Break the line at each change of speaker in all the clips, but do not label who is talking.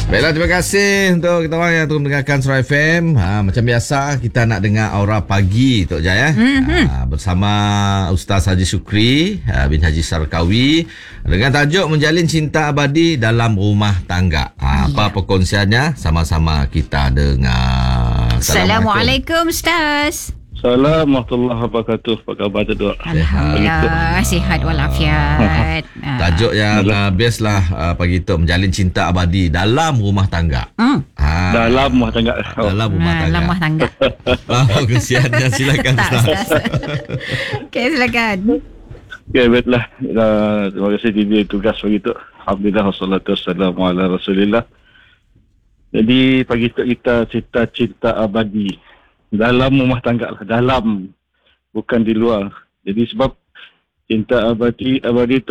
Baiklah, terima kasih untuk kita orang yang terus mendengarkan Suara FM. Macam biasa, kita nak dengar Aura Pagi, Tok Jai. Bersama Ustaz Haji Syukri bin Haji Sarkawi dengan tajuk Menjalin Cinta Abadi Dalam Rumah Tangga. Apa perkongsiannya? Sama-sama kita dengar.
Assalamualaikum Ustaz.
Assalamualaikum warahmatullahi wabarakatuh. Apa khabar tu?
Alhamdulillah, sihat walafiat.
Tajuk yang best lah pagi tu, Menjalin Cinta Abadi Dalam Rumah Tangga.
Dalam rumah tangga.
Dalam rumah tangga.
Dalam rumah tangga.
Kesiannya, silakan Ustaz.
Okey, silakan.
Okay, baiklah. Terima kasih diberi tugas pagi tu. Alhamdulillah, wassalatu wassalamu ala rasulillah. Jadi pagi tu kita cerita cinta abadi dalam rumah tangga lah. Dalam, bukan di luar. Jadi sebab cinta abadi tu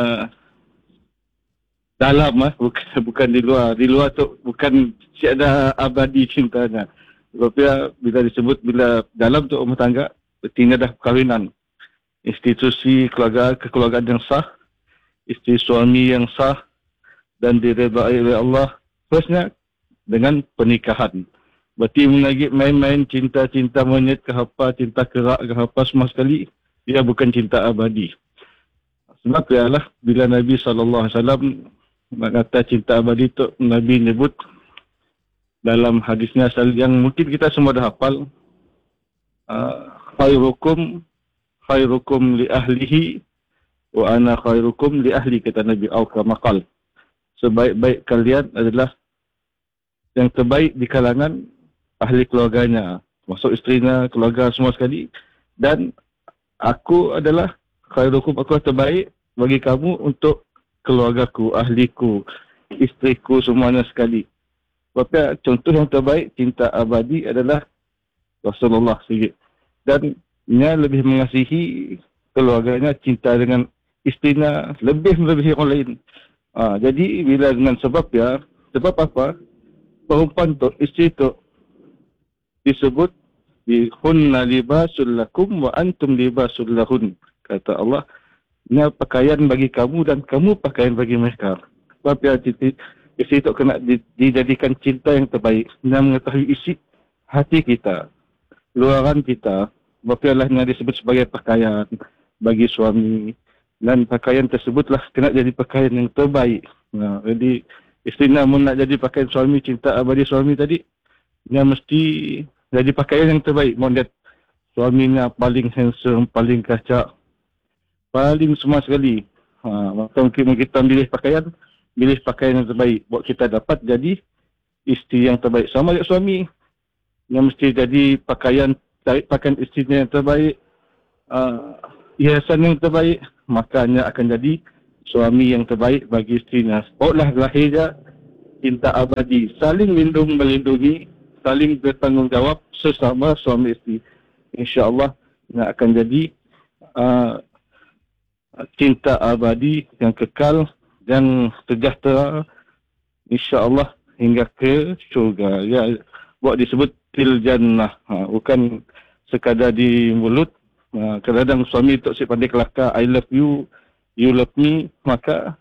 dalam bukan di luar. Di luar tu bukan tiada abadi cintanya. Sebab bila disebut bila dalam tu rumah tangga, berarti dah perkahwinan. Institusi kekeluargaan yang sah, isteri suami yang sah dan diredai oleh Allah. Firstnya dengan pernikahan. Berarti mengagip main-main cinta-cinta monyet ke apa, cinta kerak ke apa semua sekali, dia bukan cinta abadi. Sebab ialah bila Nabi SAW kata cinta abadi tu, Nabi nyebut dalam hadisnya yang mungkin kita semua dah hafal, khairukum li ahlihi wa ana khairukum li ahli, kata Nabi Al-Kamakal. Sebaik-baik kalian adalah yang terbaik di kalangan ahli keluarganya, masuk isterinya, keluarga semua sekali. Dan aku adalah khairukum, aku terbaik bagi kamu untuk keluargaku, ahliku, isteriku, semuanya sekali. Sebab contoh yang terbaik cinta abadi adalah Rasulullah sendiri. Dan dia lebih mengasihi keluarganya, cinta dengan isterinya lebih melebihi orang lain. Jadi bila dengan sebab apa? Perempuan tu, isteri tu disebut hunna libasul lakum wa antum libasul lahun. Kata Allah, ini pakaian bagi kamu dan kamu pakaian bagi mereka. Sebab isteri itu kena dijadikan cinta yang terbaik. Dia mengetahui isi hati kita, luaran kita. Sebab yang disebut sebagai pakaian bagi suami. Dan pakaian tersebutlah kena jadi pakaian yang terbaik. Jadi isteri namun nak jadi pakaian suami, cinta abadi suami tadi, dia mesti jadi pakaian yang terbaik. Mau lihat suaminya paling handsome, paling kacak, paling semua sekali. Maka kita pilih pakaian yang terbaik. Buat kita dapat jadi isteri yang terbaik. Sama dengan suami, yang mesti jadi pakaian isterinya yang terbaik, hiasan yang terbaik, makanya akan jadi suami yang terbaik bagi isterinya. Sebablah lahirnya cinta abadi, saling melindungi, saling bertanggungjawab sesama suami isteri. InsyaAllah akan jadi cinta abadi yang kekal dan sejahtera, InsyaAllah hingga ke syurga. Ya, buat disebut til jannah, bukan sekadar di mulut. Kadang-kadang suami tu si pandai kelakar, I love you, you love me, maka